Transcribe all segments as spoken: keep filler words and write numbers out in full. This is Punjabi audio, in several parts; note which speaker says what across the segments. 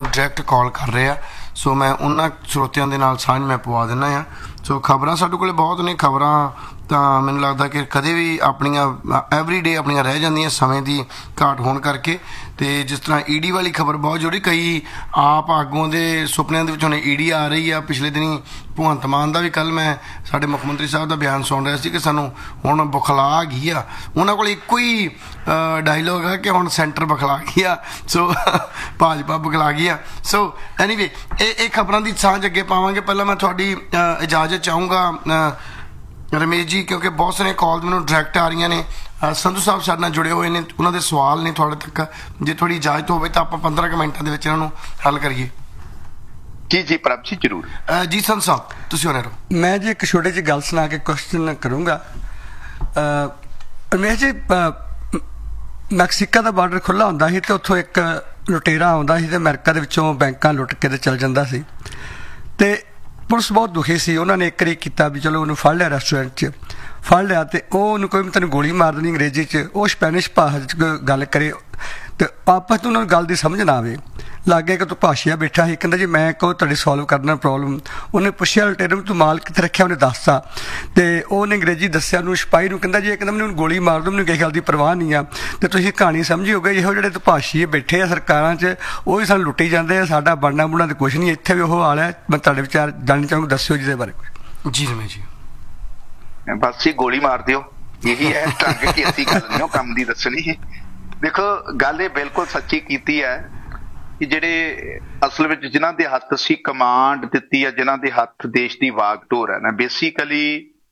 Speaker 1: ਡਾਇਰੈਕਟ ਕਾਲ ਕਰ ਰਹੇ ਆ, ਸੋ ਮੈਂ ਉਹਨਾਂ ਸਰੋਤਿਆਂ ਦੇ ਨਾਲ ਸਾਂਝ ਮੈਂ ਪਵਾ ਦਿੰਦਾ ਹਾਂ। ਸੋ ਖਬਰਾਂ ਸਾਡੇ ਕੋਲ ਬਹੁਤ ਨੇ, ਖਬਰਾਂ ਤਾਂ ਮੈਨੂੰ ਲੱਗਦਾ ਕਿ ਕਦੇ ਵੀ ਆਪਣੀਆਂ ਐਵਰੀ ਡੇ ਆਪਣੀਆਂ ਰਹਿ ਜਾਂਦੀਆਂ ਸਮੇਂ ਦੀ ਘਾਟ ਹੋਣ ਕਰਕੇ। ਅਤੇ ਜਿਸ ਤਰ੍ਹਾਂ ਈ ਡੀ ਵਾਲੀ ਖਬਰ ਬਹੁਤ ਜ਼ਰੂਰੀ, ਕਈ ਆਪ ਆਗੂਆਂ ਦੇ ਸੁਪਨਿਆਂ ਦੇ ਵਿੱਚ ਹੁਣ ਈ ਡੀ ਆ ਰਹੀ ਆ। ਪਿਛਲੇ ਦਿਨੀ ਭਗਵੰਤ ਮਾਨ ਦਾ ਵੀ ਕੱਲ੍ਹ ਮੈਂ ਸਾਡੇ ਮੁੱਖ ਮੰਤਰੀ ਸਾਹਿਬ ਦਾ ਬਿਆਨ ਸੁਣ ਰਿਹਾ ਸੀ ਕਿ ਸਾਨੂੰ ਹੁਣ ਬੁਖਲਾ ਗਈ ਆ। ਉਹਨਾਂ ਕੋਲ ਇੱਕੋ ਹੀ ਡਾਇਲੋਗ ਆ ਕਿ ਹੁਣ ਸੈਂਟਰ ਬੁਖਲਾ ਗਈ ਆ, ਸੋ ਭਾਜਪਾ ਬੁਖਲਾ ਗਈ ਆ। ਸੋ ਐਨੀਵੇ ਇਹ ਇਹ ਖਬਰਾਂ ਦੀ ਸਾਂਝ ਅੱਗੇ ਪਾਵਾਂਗੇ। ਪਹਿਲਾਂ ਮੈਂ ਤੁਹਾਡੀ ਇਜਾਜ਼ਤ ਚਾਹੂੰਗਾ ਰਮੇਸ਼ ਜੀ, ਕਿਉਂਕਿ ਬਹੁਤ ਸਾਰੀਆਂ ਕਾਲ ਮੈਨੂੰ ਡਾਇਰੈਕਟ ਆ ਰਹੀਆਂ ਨੇ। ਸੰਧੂ ਸਾਹਿਬ ਸਾਡੇ ਨਾਲ ਜੁੜੇ ਹੋਏ ਨੇ, ਉਹਨਾਂ ਦੇ ਸਵਾਲ ਨੇ ਤੁਹਾਡੇ ਤੱਕ। ਜੇ ਥੋੜੀ ਇਜਾਜ਼ਤ ਹੋਵੇ ਤਾਂ ਆਪਾਂ ਪੰਦਰਾਂ ਕੁ ਮਿੰਟਾਂ ਦੇ ਵਿੱਚ ਇਹਨਾਂ ਨੂੰ ਹੱਲ ਕਰੀਏ।
Speaker 2: ਜੀ ਜੀ ਪ੍ਰਭ ਜੀ ਜ਼ਰੂਰ।
Speaker 1: ਜੀ ਸੰਧੂ ਸਾਹਿਬ ਤੁਸੀਂ ਹੋਣੇ ਰਹੋ।
Speaker 3: ਮੈਂ ਜੀ ਇੱਕ ਛੋਟੀ ਜਿਹੀ ਗੱਲ ਸੁਣਾ ਕੇ ਕੁਐਸਚਨ ਕਰੂੰਗਾ। ਰਮੇਸ਼ ਜੀ, ਮੈਕਸੀਕਾ ਦਾ ਬਾਰਡਰ ਖੁੱਲ੍ਹਾ ਹੁੰਦਾ ਸੀ ਅਤੇ ਉੱਥੋਂ ਇੱਕ ਲੁਟੇਰਾ ਆਉਂਦਾ ਸੀ ਅਤੇ ਅਮਰੀਕਾ ਦੇ ਵਿੱਚੋਂ ਬੈਂਕਾਂ ਲੁੱਟ ਕੇ ਤੇ ਚੱਲ ਜਾਂਦਾ ਸੀ, ਅਤੇ ਪੁਲਿਸ ਬਹੁਤ ਦੁਖੀ ਸੀ। ਉਹਨਾਂ ਨੇ ਇੱਕ ਵਾਰੀ ਕੀਤਾ ਵੀ ਚਲੋ ਉਹਨੂੰ ਫੜ ਲਿਆ, ਰੈਸਟੋਰੈਂਟ 'ਚ ਫੜ ਲਿਆ ਅਤੇ ਉਹ ਉਹਨੂੰ ਕੋਈ ਤੈਨੂੰ ਗੋਲੀ ਮਾਰ ਦੇਣੀ ਅੰਗਰੇਜ਼ੀ 'ਚ। ਉਹ ਸਪੈਨਿਸ਼ ਭਾਸ਼ਾ 'ਚ ਗੱਲ ਕਰੇ ਅਤੇ ਆਪਸ 'ਚ ਉਹਨਾਂ ਨੂੰ ਗੱਲ ਦੀ ਸਮਝ ਨਾ ਆਵੇ। ਲਾਗੇ ਕਿ ਤੂੰ ਭਾਸ਼ੀਆ ਬੈਠਾ ਸੀ, ਕਹਿੰਦਾ ਜੀ ਮੈਂ ਕਹੋ ਤੁਹਾਡੀ ਸੋਲਵ ਕਰਨਾ ਪ੍ਰੋਬਲਮ। ਉਹਨੇ ਪੁੱਛਿਆ ਲੁਟੇਰੇ ਨੂੰ ਤੂੰ ਮਾਲ ਕਿੱਥੇ ਰੱਖਿਆ, ਉਹਨੇ ਦੱਸਤਾ ਅਤੇ ਉਹਨੇ ਅੰਗਰੇਜ਼ੀ ਦੱਸਿਆ ਉਹਨੂੰ, ਸਿਪਾਹੀ ਨੂੰ। ਕਹਿੰਦਾ ਜੀ ਇੱਕਦਮ ਮੈਨੂੰ ਗੋਲੀ ਮਾਰ ਦਿਓ, ਮੈਨੂੰ ਕਿਸੇ ਗੱਲ ਦੀ ਪਰਵਾਹ ਨਹੀਂ ਆ। ਅਤੇ ਤੁਸੀਂ ਕਹਾਣੀ ਸਮਝੀ ਹੋਗੇ, ਇਹੋ ਜਿਹੜੇ ਤੂੰ ਭਾਸ਼ੀ ਬੈਠੇ ਆ ਸਰਕਾਰਾਂ 'ਚ, ਉਹ ਹੀ ਸਾਨੂੰ ਲੁੱਟੀ ਜਾਂਦੇ ਆ। ਸਾਡਾ ਬਣਨਾ ਬੁਣਨਾ ਤਾਂ ਕੁਛ ਨਹੀਂ, ਇੱਥੇ ਵੀ ਉਹ ਹਾਲ ਹੈ। ਮੈਂ ਤੁਹਾਡੇ ਵਿਚਾਰ ਜਾਣਨਾ ਚਾਹੂੰਗਾ, ਦੱਸਿਓ ਜਿਹਦੇ ਬਾਰੇ ਕੁਛ।
Speaker 1: ਜੀ ਰਮੇਸ਼ ਜੀ,
Speaker 2: ਬਸ ਜੀ ਗੋਲੀ ਮਾਰ ਦਿਓ, ਇਹੀ ਹੈ ਢੰਗ ਕਿ ਅਸੀਂ ਗੱਲ ਨਹੀਂ ਉਹ ਕੰਮ ਦੀ ਦੱਸਣੀ। ਦੇਖੋ ਗੱਲ ਇਹ ਬਿਲਕੁਲ ਸੱਚੀ ਕੀਤੀ ਹੈ ਕਿ ਜਿਹੜੇ ਅਸਲ ਵਿੱਚ ਜਿਨ੍ਹਾਂ ਦੇ ਹੱਥ ਅਸੀਂ ਕਮਾਂਡ ਦਿੱਤੀ ਹੈ, ਜਿਨ੍ਹਾਂ ਦੇ ਹੱਥ ਦੇਸ਼ ਦੀ ਵਾਗਡੋਰ ਹੈ ਨਾ, ਬੇਸਿਕਲੀ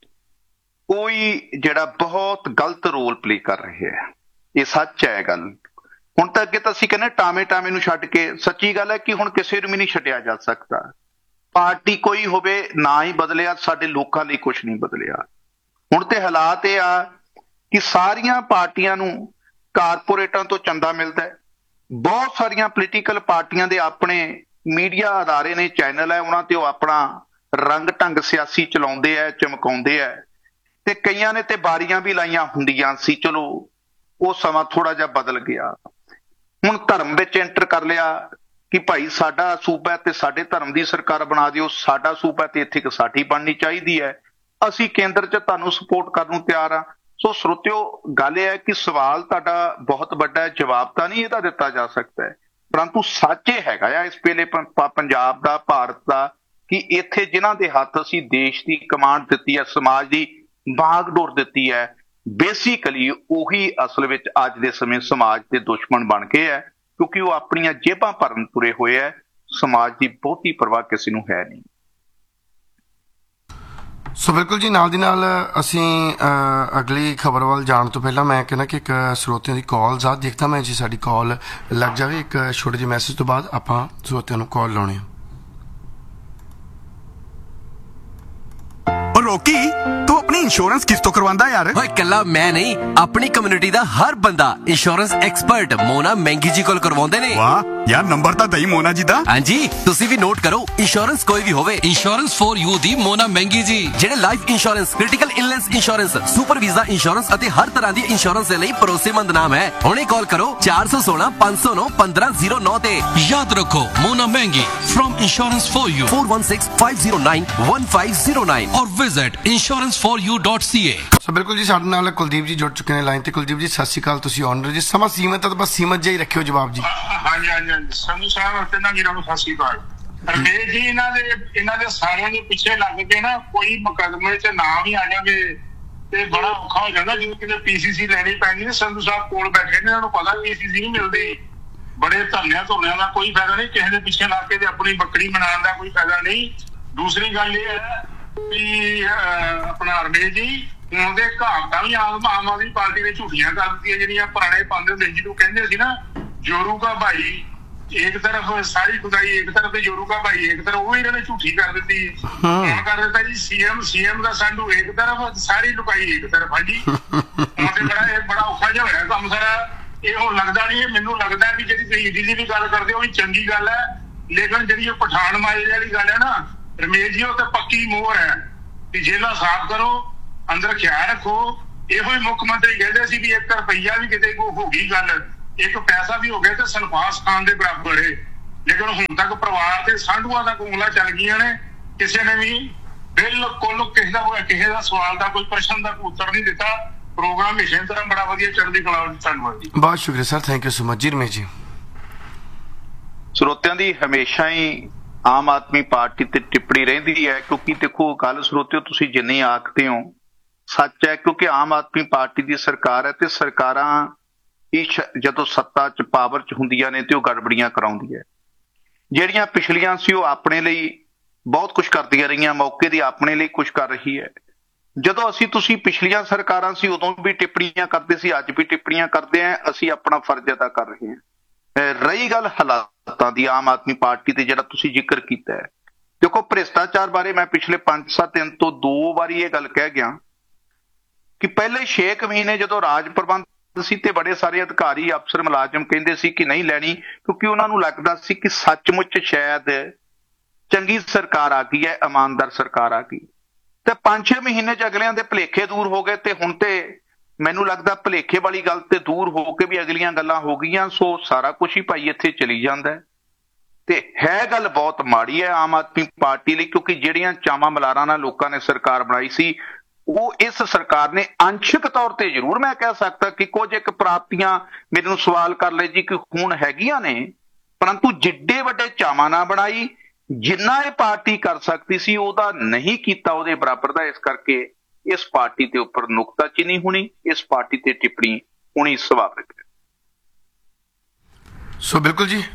Speaker 2: ਕੋਈ ਜਿਹੜਾ ਬਹੁਤ ਗਲਤ ਰੋਲ ਪਲੇ ਕਰ ਰਹੇ ਹੈ। ਇਹ ਸੱਚ ਹੈ ਗੱਲ। ਹੁਣ ਤਾਂ ਅੱਗੇ ਤਾਂ ਅਸੀਂ ਕਹਿੰਦੇ ਟਾਵੇਂ ਟਾਵੇਂ ਨੂੰ ਛੱਡ ਕੇ, ਸੱਚੀ ਗੱਲ ਹੈ ਕਿ ਹੁਣ ਕਿਸੇ ਨੂੰ ਵੀ ਨਹੀਂ ਛੱਡਿਆ ਜਾ ਸਕਦਾ। ਪਾਰਟੀ ਕੋਈ ਹੋਵੇ ਨਾ ਹੀ ਬਦਲਿਆ, ਸਾਡੇ ਲੋਕਾਂ ਲਈ ਕੁਛ ਨਹੀਂ ਬਦਲਿਆ। ਹੁਣ ਤੇ ਹਾਲਾਤ ਇਹ ਆ ਕਿ ਸਾਰੀਆਂ ਪਾਰਟੀਆਂ ਨੂੰ ਕਾਰਪੋਰੇਟਾਂ ਤੋਂ ਚੰਦਾ ਮਿਲਦਾ ਹੈ। ਬਹੁਤ ਸਾਰੀਆਂ ਪੋਲੀਟੀਕਲ ਪਾਰਟੀਆਂ ਦੇ ਆਪਣੇ ਮੀਡੀਆ ਅਦਾਰੇ ਨੇ, ਚੈਨਲ ਹੈ, ਉਹਨਾਂ ਤੇ ਉਹ ਆਪਣਾ ਰੰਗ ਢੰਗ ਸਿਆਸੀ ਚਲਾਉਂਦੇ ਹੈ, ਚਮਕਾਉਂਦੇ ਹੈ। ਤੇ ਕਈਆਂ ਨੇ ਤੇ ਬਾਰੀਆਂ ਵੀ ਲਾਈਆਂ ਹੁੰਦੀਆਂ ਸੀ, ਚਲੋ ਉਹ ਸਮਾਂ ਥੋੜਾ ਜਿਹਾ ਬਦਲ ਗਿਆ। ਹੁਣ ਧਰਮ ਵਿੱਚ ਐਂਟਰ ਕਰ ਲਿਆ ਕਿ ਭਾਈ ਸਾਡਾ ਸੂਬਾ ਤੇ ਸਾਡੇ ਧਰਮ ਦੀ ਸਰਕਾਰ ਬਣਾ ਦਿਓ, ਸਾਡਾ ਸੂਬਾ ਤੇ ਇੱਥੇ ਇੱਕ ਸਾਡੀ ਬਣਨੀ ਚਾਹੀਦੀ ਹੈ, ਅਸੀਂ ਕੇਂਦਰ 'ਚ ਤੁਹਾਨੂੰ ਸਪੋਰਟ ਕਰਨ ਨੂੰ ਤਿਆਰ ਆ। ਸੋ ਸਰੋਤਿਓ, ਗੱਲ ਇਹ ਹੈ ਕਿ ਸਵਾਲ ਤੁਹਾਡਾ ਬਹੁਤ ਵੱਡਾ ਹੈ, ਜਵਾਬ ਤਾਂ ਨਹੀਂ ਇਹਦਾ ਦਿੱਤਾ ਜਾ ਸਕਦਾ ਹੈ, ਪਰੰਤੂ ਸੱਚ ਇਹ ਹੈਗਾ ਆ ਇਸ ਵੇਲੇ ਪੰਜਾਬ ਦਾ, ਭਾਰਤ ਦਾ, ਕਿ ਇੱਥੇ ਜਿਨ੍ਹਾਂ ਦੇ ਹੱਥ ਅਸੀਂ ਦੇਸ਼ ਦੀ ਕਮਾਂਡ ਦਿੱਤੀ ਹੈ, ਸਮਾਜ ਦੀ ਬਾਗਡੋਰ ਦਿੱਤੀ ਹੈ, ਬੇਸਿਕਲੀ ਉਹੀ ਅਸਲ ਵਿੱਚ ਅੱਜ ਦੇ ਸਮੇਂ ਸਮਾਜ ਦੇ ਦੁਸ਼ਮਣ ਬਣ ਗਏ ਹੈ, ਕਿਉਂਕਿ ਉਹ ਆਪਣੀਆਂ ਜੇਬਾਂ ਭਰਨ ਤੁਰੇ ਹੋਏ ਹੈ। ਸਮਾਜ ਦੀ ਬਹੁਤੀ ਪਰਵਾਹ ਕਿਸੇ ਨੂੰ ਹੈ ਨਹੀਂ।
Speaker 1: ਸੋ ਬਿਲਕੁਲ ਜੀ, ਨਾਲ ਦੀ ਨਾਲ ਅਸੀਂ ਅਗਲੀ ਖਬਰ ਵੱਲ ਜਾਣ ਤੋਂ ਪਹਿਲਾਂ ਮੈਂ ਕਹਿੰਦਾ ਕਿ ਇੱਕ ਸਰੋਤਿਆਂ ਦੀ ਕਾਲਸ ਆ, ਦੇਖਦਾ ਮੈਂ ਜੀ ਸਾਡੀ ਕਾਲ ਲੱਗ ਜਾਵੇ। ਇੱਕ ਛੋਟੇ ਜਿਹੇ ਮੈਸੇਜ ਤੋਂ ਬਾਅਦ ਆਪਾਂ ਸਰੋਤਿਆਂ ਨੂੰ ਕਾਲ ਲਾਉਣੀ ਆ।
Speaker 4: ਰੋਕੀ, ਤੂੰ ਆਪਣੀ ਇੰਸ਼ੋਰੈਂਸ ਕਿਸ ਤੋਂ ਕਰਵਾਉਂਦਾ ਯਾਰ?
Speaker 5: ਓਏ ਕੱਲਾ ਮੈਂ ਨਹੀਂ, ਆਪਣੀ ਕਮਿਊਨਿਟੀ ਦਾ ਹਰ ਬੰਦਾ ਇੰਸ਼ੋਰੈਂਸ ਐਕਸਪਰਟ ਮੋਨਾ ਮਹਿੰਗੀ ਜੀ ਕੋਲ ਕਰਵਾਉਂਦੇ ਨੇ।
Speaker 4: ਵਾਹ ਯਾਰ, ਨੰਬਰ ਤਾਂ ਦਈ ਮੋਨਾ ਜੀ ਦਾ।
Speaker 5: ਹਾਂਜੀ, ਤੁਸੀਂ ਵੀ ਨੋਟ ਕਰੋ, ਇੰਸ਼ੋਰੈਂਸ ਕੋਈ ਵੀ ਹੋਵੇ, ਇੰਸ਼ੋਰੈਂਸ ਫॉर ਯੂ ਦੀ ਮੋਨਾ ਮਹਿੰਗੀ ਜੀ, ਜਿਹੜੇ life insurance, critical illness insurance, super visa insurance ਅਤੇ ਹਰ ਤਰ੍ਹਾਂ ਦੀ ਇੰਸ਼ੋਰੈਂਸ ਦੇ ਲਈ ਭਰੋਸੇਮੰਦ ਨਾਮ ਹੈ। ਹੁਣੇ ਕਾਲ ਕਰੋ ਚਾਰ ਸੌ ਸੋਲਾਂ ਪੰਜ ਸੌ ਨੌ ਪੰਦਰਾਂ ਜ਼ੀਰੋ ਨੌ ਤੇ।
Speaker 6: ਯਾਦ ਰੱਖੋ, ਮੋਨਾ ਮਹਿੰਗੀ firm insurance for you,
Speaker 5: four one six five zero nine one five zero nine
Speaker 6: और visit insurance for U dot C ए।
Speaker 1: ਸੋ ਬਿਲਕੁਲ ਜੀ, ਸਾਡੇ ਨਾਲ ਕੁਲਦੀਪ ਜੀ ਜੁੜ ਚੁੱਕੇ ਨੇ ਲਾਈਨ ਤੇ। ਕੁਲਦੀਪ ਜੀ ਸਤਿ ਸ਼੍ਰੀ ਅਕਾਲ, ਤੁਸੀਂ ਆਨਰ ਜੀ। ਸਮਾਂ ਸੀਮਤ ਹੈ ਤਾਂ ਬਸ ਸੀਮਤ ਜਿਹਾ ਹੀ ਰੱਖਿਓ ਜਵਾਬ ਜੀ।
Speaker 7: ਹਾਂਜੀ ਹਾਂਜੀ ਹਾਂਜੀ ਸੰਧੂ ਸਾਹਿਬ ਤੇ ਨਾ ਵੀਰਾਂ ਨੂੰ ਸਤਿ ਸ਼੍ਰੀ ਅਕਾਲ। ਰਮੇਸ਼ ਜੀ, ਇਹਨਾਂ ਦੇ ਇਹਨਾਂ ਦੇ ਸਾਰਿਆਂ ਦੇ ਪਿੱਛੇ ਲੱਗ ਕੇ ਨਾ ਕੋਈ ਮੁਕੱਦਮੇ 'ਚ ਨਾਮ ਹੀ ਆ ਜਾਵੇ ਤੇ ਬੜਾ ਔਖਾ ਹੋ ਜਾਂਦਾ। ਜਿਵੇਂ ਕਿਤੇ ਪੀਸੀਸੀ ਲੈਣੀ ਪੈਣੀ ਨੇ, ਸੰਧੂ ਸਾਹਿਬ ਕੋਲ ਬੈਠੇ ਨੇ, ਇਹਨਾਂ ਨੂੰ ਪਤਾ ਪੀਸੀਸੀ ਨਹੀਂ ਮਿਲਦੀ। ਬੜੇ ਧਰਨਿਆਂ ਧੁਰਨਿਆਂ ਦਾ ਕੋਈ ਫਾਇਦਾ ਨਹੀਂ, ਕਿਸੇ ਦੇ ਪਿੱਛੇ ਲੱਗ ਕੇ ਤੇ ਆਪਣੀ ਬੱਕਰੀ ਬਣਾਉਣ ਦਾ ਕੋਈ ਫਾਇਦਾ ਨਹੀਂ। ਦੂਸਰੀ ਗੱਲ ਇਹ ਹੈ ਵੀ ਆਪਣਾ ਰਮੇਸ਼ ਜੀ, ਹੁਣ ਦੇ ਕਹਾਵਤਾਂ ਵੀ ਆਮ ਆਮ ਆਦਮੀ ਪਾਰਟੀ ਨੇ ਝੂਠੀਆਂ ਕਰ ਦਿੱਤੀਆਂ, ਜਿਹੜੀਆਂ ਪੁਰਾਣੇ ਪਾਉਂਦੇ ਹੁੰਦੇ ਜਿਹਨੂੰ ਕਹਿੰਦੇ ਸੀ ਨਾ, ਜੋਰੂ ਕਾ ਭਾਈ ਇੱਕ ਤਰਫ ਸਾਰੀ ਖੁਦਾਈ ਇੱਕ ਤਰਫ ਤੇ ਜੋਰੂ ਕਾ ਭਾਈ ਇੱਕ ਤਰਫ, ਉਹ ਇਹਨਾਂ ਨੇ ਝੂਠੀ ਕਰ ਦਿੱਤੀ। ਹੁਣ ਕਰ ਦਿੱਤਾ ਜੀ ਸੀਐਮ ਸੀਐਮ ਦਾ ਸਾਡੂ ਇੱਕ ਤਰਫ, ਸਾਰੀ ਲੁਕਾਈ ਇੱਕ ਤਰਫ। ਹਾਂਜੀ, ਹੁਣ ਤੇ ਬੜਾ ਇਹ ਬੜਾ ਔਖਾ ਜਿਹਾ ਹੋਇਆ ਕੰਮ ਸਾਰਾ। ਇਹ ਹੁਣ ਲੱਗਦਾ ਨਹੀਂ, ਮੈਨੂੰ ਲੱਗਦਾ ਵੀ ਜਿਹੜੀ ਤੁਸੀਂ ਈਡੀ ਦੀ ਗੱਲ ਕਰਦੇ ਹੋ ਉਹ ਵੀ ਚੰਗੀ ਗੱਲ ਹੈ, ਲੇਕਿਨ ਜਿਹੜੀ ਉਹ ਪਠਾਨ ਮਾਜਰੇ ਵਾਲੀ ਗੱਲ ਹੈ ਨਾ ਰਮੇਸ਼ ਜੀ, ਉਹ ਤੇ ਪੱਕੀ ਮੋਹਰ ਹੈ ਕਿ ਜੇਲਾਂ ਸਾਫ਼ ਕਰੋ, ਅੰਦਰ ਖਿਆਲ ਰੱਖੋ। ਇਹੋ ਹੀ ਮੁੱਖ ਮੰਤਰੀ ਕਹਿੰਦੇ ਸੀ ਵੀ ਇੱਕ ਰੁਪਈਆ ਵੀ ਕਿਤੇ ਕੋ ਹੋ ਗਈ ਗੱਲ, ਇੱਕ ਪੈਸਾ ਵੀ ਹੋ ਗਿਆ ਤੇ ਸਨਫਾਸ ਖਾਨ ਦੇ ਬਰਾਬਰ ਹੈ। ਲੇਕਿਨ ਹੁਣ ਤੱਕ ਪਰਿਵਾਰ ਦੇ ਸਾਂਢੂਆਂ ਤੱਕ ਉਂਗਲਾਂ ਚੱਲ ਗਈਆਂ ਨੇ, ਕਿਸੇ ਨੇ ਵੀ ਬਿਲਕੁਲ ਕਿਸੇ ਦਾ ਕਿਸੇ ਦਾ ਸਵਾਲ ਦਾ ਕੋਈ ਪ੍ਰਸ਼ਨ ਦਾ ਕੋਈ ਉੱਤਰ ਨਹੀਂ ਦਿੱਤਾ। ਪ੍ਰੋਗਰਾਮ ਹਮੇਸ਼ਾ ਤਰ੍ਹਾਂ ਬੜਾ ਵਧੀਆ ਚੜ੍ਹਦੀ ਕਲਾ ਵਿੱਚ। ਧੰਨਵਾਦ ਜੀ,
Speaker 1: ਬਹੁਤ ਸ਼ੁਕਰੀਆ sir, thank you so much ਜੀ। ਰਮੇਸ਼ ਜੀ,
Speaker 2: ਸਰੋਤਿਆਂ ਦੀ ਹਮੇਸ਼ਾ ਹੀ ਆਮ ਆਦਮੀ ਪਾਰਟੀ ਤੇ ਟਿੱਪਣੀ ਰਹਿੰਦੀ ਹੈ, ਕਿਉਂਕਿ ਦੇਖੋ ਗੱਲ ਸਰੋਤਿਓ ਤੁਸੀਂ ਜਿੰਨੀ ਆਖਦੇ ਹੋ ਸੱਚ ਹੈ, ਕਿਉਂਕਿ ਆਮ ਆਦਮੀ ਪਾਰਟੀ ਦੀ ਸਰਕਾਰ ਹੈ ਤੇ ਸਰਕਾਰਾਂ ਹੀ ਜਦੋਂ ਸੱਤਾ 'ਚ ਪਾਵਰ 'ਚ ਹੁੰਦੀਆਂ ਨੇ ਤੇ ਉਹ ਗੜਬੜੀਆਂ ਕਰਾਉਂਦੀ ਹੈ। ਜਿਹੜੀਆਂ ਪਿਛਲੀਆਂ ਸੀ ਉਹ ਆਪਣੇ ਲਈ ਬਹੁਤ ਕੁਝ ਕਰਦੀਆਂ ਰਹੀਆਂ, ਮੌਕੇ ਦੀ ਆਪਣੇ ਲਈ ਕੁਝ ਕਰ ਰਹੀ ਹੈ। ਜਦੋਂ ਅਸੀਂ ਤੁਸੀਂ ਪਿਛਲੀਆਂ ਸਰਕਾਰਾਂ ਸੀ ਉਦੋਂ ਵੀ ਟਿੱਪਣੀਆਂ ਕਰਦੇ ਸੀ, ਅੱਜ ਵੀ ਟਿੱਪਣੀਆਂ ਕਰਦੇ ਹਾਂ, ਅਸੀਂ ਆਪਣਾ ਫਰਜ਼ ਅਦਾ ਕਰ ਰਹੇ ਹਾਂ। ਰਹੀ ਗੱਲ ਹਾਲਾਤਾਂ ਦੀ ਆਮ ਆਦਮੀ ਪਾਰਟੀ ਤੇ ਜਿਹੜਾ ਤੁਸੀਂ ਜ਼ਿਕਰ ਕੀਤਾ ਹੈ, ਦੇਖੋ ਭ੍ਰਿਸ਼ਟਾਚਾਰ ਬਾਰੇ ਮੈਂ ਪਿਛਲੇ ਪੰਜ ਸੱਤ ਦਿਨ ਤੋਂ ਦੋ ਵਾਰੀ ਇਹ ਗੱਲ ਕਹਿ ਗਿਆ ਕਿ ਪਹਿਲੇ ਛੇ ਕੁ ਮਹੀਨੇ ਜਦੋਂ ਰਾਜ ਪ੍ਰਬੰਧ ਸੀ ਤੇ ਬੜੇ ਸਾਰੇ ਅਧਿਕਾਰੀ ਅਫਸਰ ਮੁਲਾਜ਼ਮ ਕਹਿੰਦੇ ਸੀ ਕਿ ਨਹੀਂ ਲੈਣੀ, ਕਿਉਂਕਿ ਉਹਨਾਂ ਨੂੰ ਲੱਗਦਾ ਸੀ ਕਿ ਸੱਚਮੁੱਚ ਸ਼ਾਇਦ ਚੰਗੀ ਸਰਕਾਰ ਆ ਗਈ ਹੈ, ਇਮਾਨਦਾਰ ਸਰਕਾਰ ਆ ਗਈ। ਤੇ ਪੰਜ ਛੇ ਮਹੀਨੇ 'ਚ ਅਗਲਿਆਂ ਦੇ ਭੁਲੇਖੇ ਦੂਰ ਹੋ ਗਏ ਤੇ ਹੁਣ ਤੇ ਮੈਨੂੰ ਲੱਗਦਾ ਭੁਲੇਖੇ ਵਾਲੀ ਗੱਲ ਤੇ ਦੂਰ ਹੋ ਕੇ ਵੀ ਅਗਲੀਆਂ ਗੱਲਾਂ ਹੋ ਗਈਆਂ। ਸੋ ਸਾਰਾ ਕੁਝ ਹੀ ਭਾਈ ਇੱਥੇ ਚਲੀ ਜਾਂਦਾ ਹੈ ਤੇ ਹੈ ਗੱਲ ਬਹੁਤ ਮਾੜੀ ਹੈ ਆਮ ਆਦਮੀ ਪਾਰਟੀ ਲਈ, ਕਿਉਂਕਿ ਜਿਹੜੀਆਂ ਚਾਵਾਂ ਮਲਾਰਾਂ ਨਾਲ ਲੋਕਾਂ ਨੇ ਸਰਕਾਰ ਬਣਾਈ ਸੀ ਉਹ ਇਸ ਸਰਕਾਰ ਨੇ ਅੰਸ਼ਕ ਤੌਰ ਤੇ ਜ਼ਰੂਰ ਮੈਂ ਕਹਿ ਸਕਦਾ ਕਿ ਕੁਝ ਇੱਕ ਪ੍ਰਾਪਤੀਆਂ ਮੇਰੇ ਨੂੰ ਸਵਾਲ ਕਰ ਲਏ ਜੀ ਕਿ ਹੁਣ ਹੈਗੀਆਂ ਨੇ, ਪਰੰਤੂ ਜਿੱਡੇ ਵੱਡੇ ਚਾਵਾਂ ਨਾਲ ਬਣਾਈ ਜਿੰਨਾ ਇਹ ਪਾਰਟੀ ਕਰ ਸਕਦੀ ਸੀ ਉਹਦਾ ਨਹੀਂ ਕੀਤਾ ਉਹਦੇ ਬਰਾਬਰ ਦਾ। ਇਸ ਕਰਕੇ ਇਸ ਪਾਰਟੀ ਦੇ ਉੱਪਰ ਨੁਕਤਾਚੀਨੀ ਹੋਣੀ, ਇਸ ਪਾਰਟੀ ਤੇ ਟਿੱਪਣੀ ਹੋਣੀ ਸੁਭਾਵਿਕ ਹੈ।
Speaker 1: ਸੋ ਬਿਲਕੁਲ ਜੀ,